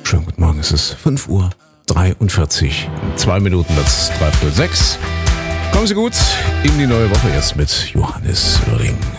Schönen guten Morgen, es ist 5:43 Uhr. 2 Minuten, das 5:06. Kommen Sie gut in die neue Woche, erst mit Johannes Oerling.